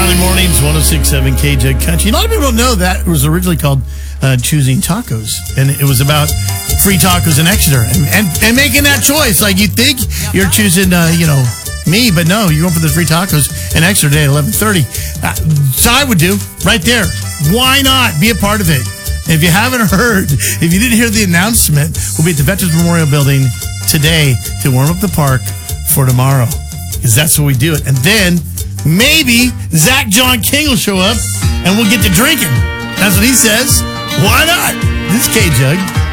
Valley Mornings, 106.7 KJ Country. A lot of people don't know that it was originally called Choosing Tacos. And it was about free tacos in Exeter. And making that choice. Like, you think you're choosing, me, but no, you're going for the free tacos in Exeter today at 11:30. So I would do, right there. Why not? Be a part of it. If you haven't heard, if you didn't hear the announcement, we'll be at the Veterans Memorial Building today to warm up the park for tomorrow. Because that's what we do it. And then maybe Zach John King will show up and we'll get to drinking. That's what he says. Why not? This is K-Jug.